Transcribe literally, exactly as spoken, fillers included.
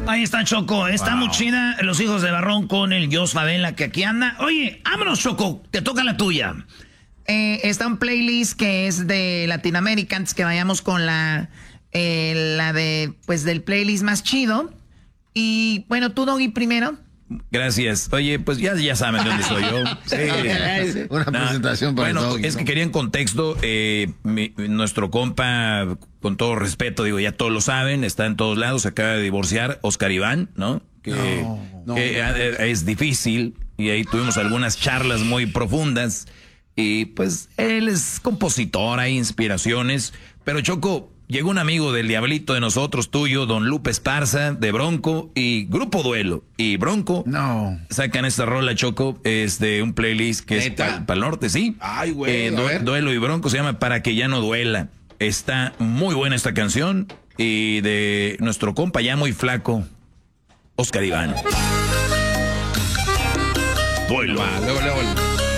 Ahí está Choco, está wow. muy chida. Los hijos de Barrón con el Jos Favela que aquí anda. Oye, vámonos Choco, te toca la tuya. Eh, está un playlist que es de Latinoamérica, antes que vayamos con la, eh, la de, pues del playlist más chido. Y bueno, tú Doggy primero. Gracias. Oye, pues ya, ya saben dónde soy yo. Sí. Una nah, presentación para Bueno, Doggy, es ¿no? que quería en contexto, eh, mi, nuestro compa, con todo respeto, digo, ya todos lo saben, está en todos lados, se acaba de divorciar, Oscar Iván, ¿no? Que, no, no. que es difícil, y ahí tuvimos algunas charlas muy profundas, y pues él es compositor, hay inspiraciones, pero Choco... Llegó un amigo del Diablito de nosotros, tuyo, don Lupe Esparza, de Bronco, y Grupo Duelo. Y Bronco no. sacan esta rola, Choco, es de un playlist que ¿Neta? es para el norte, sí. Ay, güey, eh, du Duelo y Bronco se llama Para que ya no duela. Está muy buena esta canción, y de nuestro compa ya muy flaco, Oscar Iván. Duelo. Va, luego, luego.